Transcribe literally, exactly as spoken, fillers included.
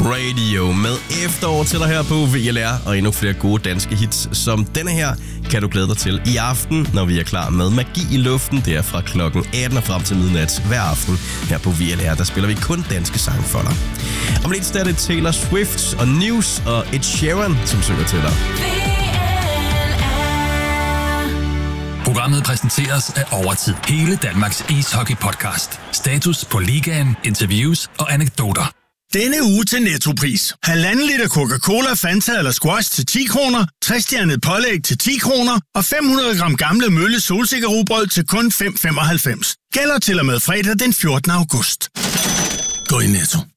Radio med efterår til dig her på V L R, og endnu flere gode danske hits som denne her kan du glæde dig til i aften, når vi er klar med Magi i luften. Det er fra klokken atten og frem til midnat hver aften her på V L R. Der spiller vi kun danske sange for dig. Om lidt er det Taylor Swift og News og Ed Sheeran, som synger til dig. Programmet præsenteres af Overtid. Hele Danmarks ishockey-podcast. Status på ligaen, interviews og anekdoter. Denne uge til Nettopris. Halvanden liter Coca-Cola, Fanta eller Squash til ti kroner, tres-stjernet pålæg til ti kroner og fem hundrede gram gamle Mølle solsikkerrugbrød til kun fem komma femoghalvfems. Gælder til og med fredag den fjortende august. Gå i Netto.